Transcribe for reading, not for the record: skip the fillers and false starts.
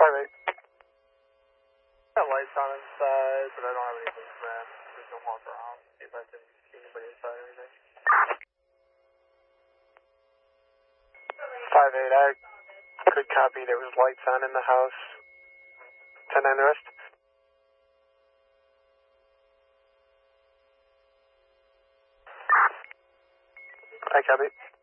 5-8. Got lights on inside, but I don't have anything planned. Just gonna walk around, see if I can see anybody inside or anything. 5-8, I could copy. There was lights on in the house. 10-9 the rest. I copy.